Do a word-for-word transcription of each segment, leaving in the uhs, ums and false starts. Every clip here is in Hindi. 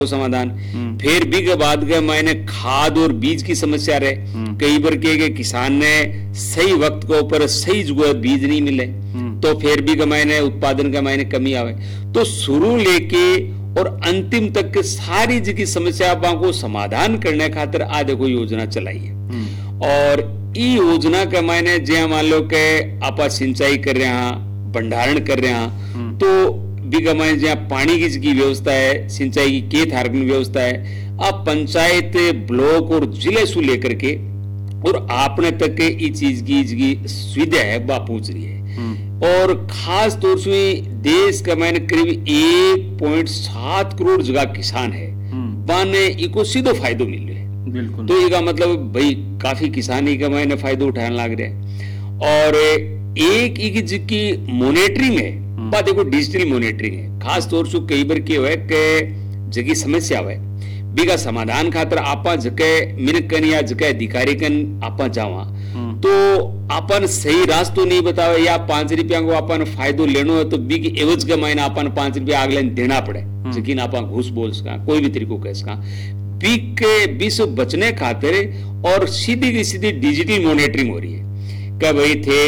समाधान। फिर भी के बाद के मैंने खाद और बीज की समस्या रहे, कई बार के किसान ने सही वक्त के ऊपर सही जगह बीज नहीं मिले, तो फिर भी का मैंने उत्पादन का मैंने कमी आवे। तो शुरू लेके और अंतिम तक के सारी जी समस्या को समाधान करने खातिर आ देखो योजना चलाई है। और ई योजना का मैंने जे मान लो के आप सिंचाई कर रहे हैं, भंडारण कर रहे हैं, तो बीघा में जहाँ पानी की की व्यवस्था है, सिंचाई की खेत हार्वेस्टिंग व्यवस्था है, आप पंचायत ब्लॉक और जिले से लेकर के और आपने तक के इस चीज की की सुविधा है वह पूछ रही है। और खास तौर से देश का मैंने करीब एक पॉइंट सात करोड़ जगह किसान है, बाने इको सीधो फायदो मिल रहे है। बिल्कुल। तो इसका मतलब भाई काफी किसानी का मैंने फायदो उठाने लग रहे हैं। और एक की मॉनिटरिंग है, बात देखो डिजिटल मॉनिटरिंग है। खास तौर से कई बार क्या है कि जगह समस्या है बीघा समाधान खातर आपा जगह मिनकन या जगह अधिकारी कन आपा जावा तो आपन सही रास्तो नहीं बतावे, या पांच रुपया को आपन फायदो लेनो है तो बीघ एवज के महीना आपन पांच रुपया अगले देना पड़े, लेकिन आपा घूस बोल सका कोई भी तरीको कह सका बीघ के बीस बचने खातिर। और सीधी की सीधी डिजिटल मॉनिटरिंग हो रही है कि भाई थे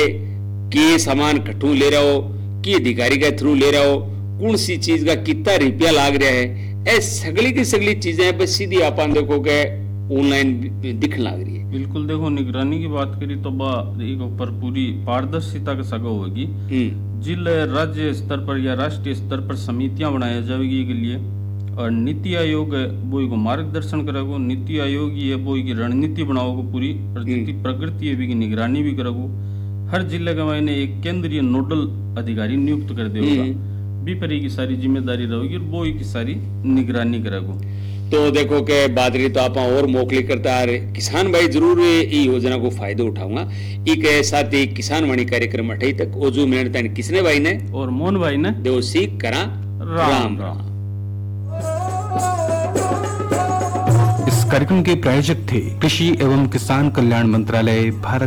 कि सामान कठू ले रहे हो, की अधिकारी के थ्रू ले रहा हो, कौन सी चीज का कितना रुपया लाग रहा है, ऐ सगली की सगली चीजें बस सीधी आप देखो के ऑनलाइन दिखने लग रही है। बिल्कुल। देखो निगरानी की बात करी तो बा एक ऊपर पूरी पारदर्शिता का सगो होगी। जिले राज्य स्तर पर या राष्ट्रीय स्तर पर समितियां बनाई जाएगी के लिए, और नीति आयोग वो को मार्गदर्शन करेगो। नीति आयोग ये वो की रणनीति बनाओगे पूरी, और जितनी प्रगति है भी निगरानी भी करेगो। हर जिले का मैंने एक केंद्रीय नोडल अधिकारी नियुक्त कर देगा, भी पर की सारी जिम्मेदारी रहेगी और वो की सारी निगरानी करेगो। तो देखो के बादरी तो आप और मोकली करता है किसान भाई जरूर ये योजना को फायदा उठाऊंगा। एक साथ ही किसान वाणी कार्यक्रम अठाई तक ओ जो मेहनत किसने भाई ने और मोहन भाई ने देव सीख करा राम राम। इस कार्यक्रम के प्रायोजक थे कृषि एवं किसान कल्याण मंत्रालय, भारत।